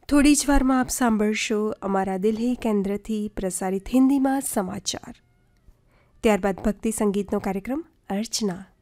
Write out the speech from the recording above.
થોડી જ વારમાં આપ સાંભળશો અમારા દિલ્હી કેન્દ્રથી પ્રસારિત હિન્દીમાં સમાચાર. ત્યારબાદ ભક્તિ સંગીતનો કાર્યક્રમ અર્ચના.